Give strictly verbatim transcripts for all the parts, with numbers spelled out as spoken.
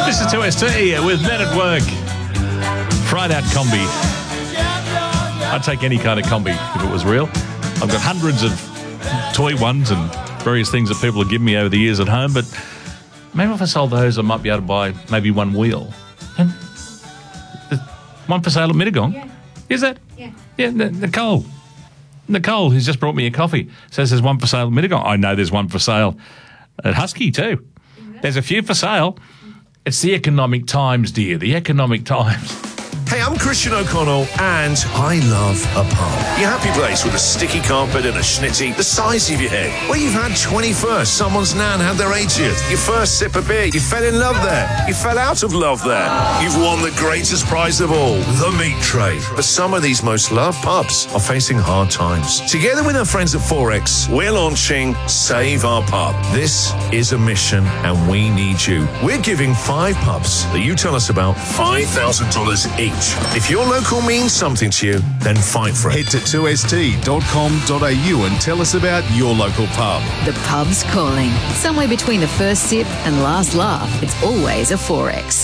This is two S T with Men at Work. Fried out combi. I'd take any kind of combi if it was real. I've got hundreds of toy ones and various things that people have given me over the years at home, but maybe if I sold those, I might be able to buy maybe one wheel. And one for sale at Mittagong. Yeah. Is that? Yeah. Yeah, Nicole. Nicole, who's just brought me a coffee, says there's one for sale at Mittagong. I know there's one for sale at Husky too. There's a few for sale. It's the economic times, dear, the economic times. Hey, I'm Christian O'Connell, and I love a pub. Your happy place with a sticky carpet and a schnitty the size of your head. Where you've had twenty-first, someone's nan had their eightieth. Your first sip of beer, you fell in love there. You fell out of love there. You've won the greatest prize of all, the meat trade. But some of these most loved pubs are facing hard times. Together with our friends at Forex, we're launching Save Our Pub. This is a mission, and we need you. We're giving five pubs that you tell us about five thousand dollars each. If your local means something to you, then fight for it. Head to two s t dot com dot a u and tell us about your local pub. The pub's calling. Somewhere between the first sip and last laugh, it's always a Forex.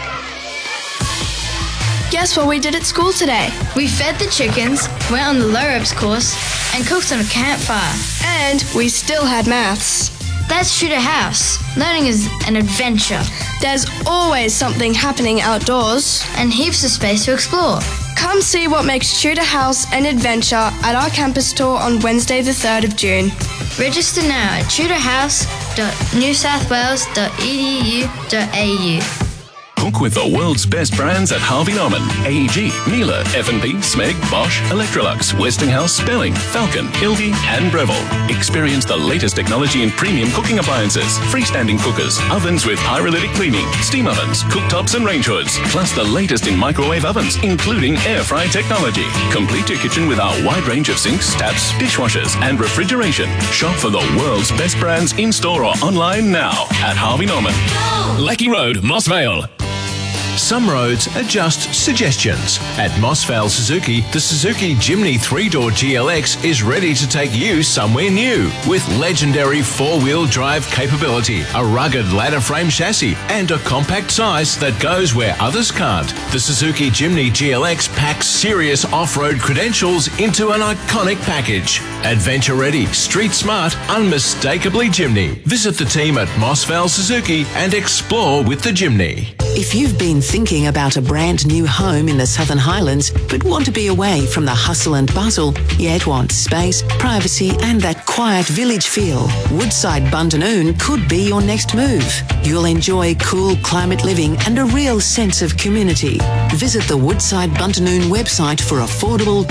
Guess what we did at school today? We fed the chickens, went on the low ropes course, and cooked on a campfire. And we still had maths. That's Tudor House. Learning is an adventure. There's always something happening outdoors. And heaps of space to explore. Come see what makes Tudor House an adventure at our campus tour on Wednesday the third of June. Register now at tudor house dot new south wales dot e d u dot a u. Cook with the world's best brands at Harvey Norman, A E G, Miele, F and B, Smeg, Bosch, Electrolux, Westinghouse, Spelling, Falcon, Ilgey and Breville. Experience the latest technology in premium cooking appliances, freestanding cookers, ovens with pyrolytic cleaning, steam ovens, cooktops and range hoods, plus the latest in microwave ovens, including air fry technology. Complete your kitchen with our wide range of sinks, taps, dishwashers and refrigeration. Shop for the world's best brands in-store or online now at Harvey Norman. Lecky Road, Moss Vale. Some roads are just suggestions. At Moss Vale Suzuki, the Suzuki Jimny three-door G L X is ready to take you somewhere new. With legendary four-wheel drive capability, a rugged ladder frame chassis, and a compact size that goes where others can't. The Suzuki Jimny G L X packs serious off-road credentials into an iconic package. Adventure ready, street smart, unmistakably Jimny. Visit the team at Moss Vale Suzuki and explore with the Jimny. If you've been thinking about a brand new home in the Southern Highlands but want to be away from the hustle and bustle, yet want space, privacy and that quiet village feel, Woodside Bundanoon could be your next move. You'll enjoy cool climate living and a real sense of community. Visit the Woodside Bundanoon website for affordable